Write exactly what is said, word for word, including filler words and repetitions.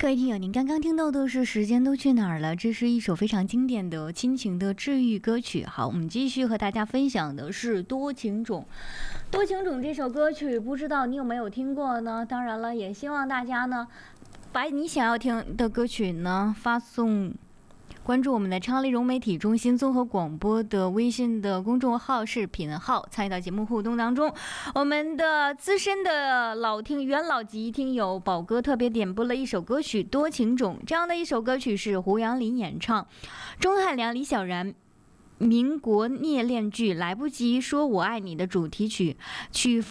各位听友，您刚刚听到的是《时间都去哪儿了》，这是一首非常经典的亲情的治愈歌曲。好，我们继续和大家分享的是《多情种》。《多情种》这首歌曲，不知道你有没有听过呢？当然了，也希望大家呢，把你想要听的歌曲呢发送。关注我们的昌黎融媒体中心综合广播的微信的公众号视频号，参与到节目互动当中。我们的资深的老听元老级听友宝哥特别点播了一首歌曲《多情种》，这样的一首歌曲是胡杨林演唱，钟汉良、李小然民国孽恋剧《来不及说我爱你》的主题曲，曲风